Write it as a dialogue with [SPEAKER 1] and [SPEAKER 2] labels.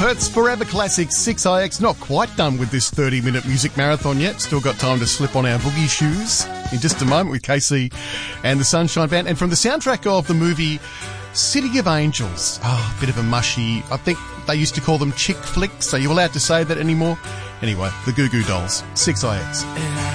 [SPEAKER 1] Perth's Forever Classic 6IX. Not quite done with this 30-minute music marathon yet. Still got time to slip on our boogie shoes in just a moment with Casey and the Sunshine Band. And from the soundtrack of the movie City of Angels. Oh, a bit of a mushy, I think they used to call them chick flicks. Are you allowed to say that anymore? Anyway, the Goo Goo Dolls, 6IX.